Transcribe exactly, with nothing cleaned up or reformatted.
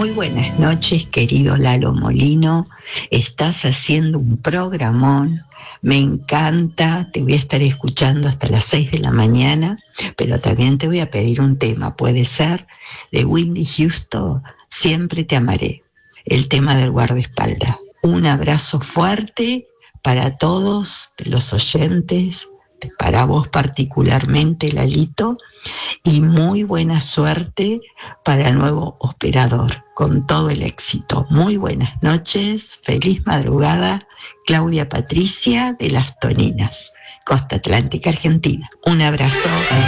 Muy buenas noches, querido Lalo Molino. Estás haciendo un programón. Me encanta. Te voy a estar escuchando hasta las seis de la mañana, pero también te voy a pedir un tema. Puede ser de Whitney Houston, Siempre te amaré. El tema del guardaespaldas. Un abrazo fuerte para todos los oyentes, para vos particularmente, Lalito, y muy buena suerte para el nuevo operador, con todo el éxito. Muy buenas noches, feliz madrugada, Claudia Patricia de Las Toninas, Costa Atlántica, Argentina. Un abrazo.